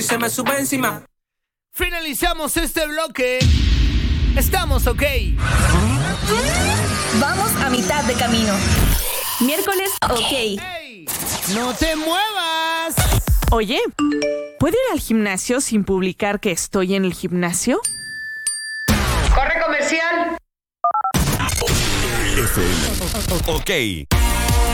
Se me sube encima. Finalizamos este bloque. Estamos ok. Vamos a mitad de camino. Miércoles, ok. Hey, no te muevas. Oye, ¿puedo ir al gimnasio sin publicar que estoy en el gimnasio? ¡Corre comercial! FM. Ok.